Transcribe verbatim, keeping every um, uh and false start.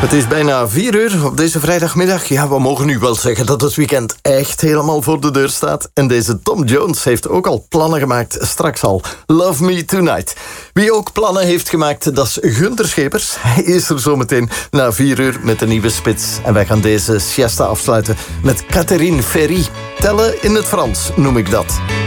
Het is bijna vier uur op deze vrijdagmiddag. Ja, we mogen nu wel zeggen dat het weekend echt helemaal voor de deur staat. En deze Tom Jones heeft ook al plannen gemaakt. Straks al. Love Me Tonight. Wie ook plannen heeft gemaakt, dat is Gunther Schepers. Hij is er zometeen na vier uur met een nieuwe spits. En wij gaan deze siesta afsluiten met Catherine Ferry. Tellen in het Frans noem ik dat.